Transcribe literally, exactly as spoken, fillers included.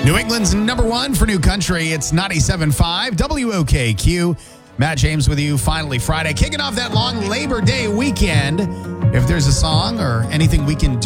New England's number one for new country. It's ninety-seven point five W O K Q. Matt James with you, finally Friday, kicking off that long Labor Day weekend. If there's a song or anything we can do